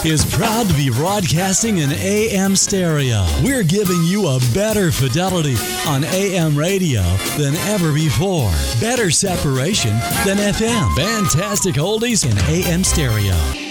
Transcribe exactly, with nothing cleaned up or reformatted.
is proud to be broadcasting in A M stereo. We're giving you a better fidelity on A M radio than ever before. Better separation than F M. Fantastic oldies in A M stereo.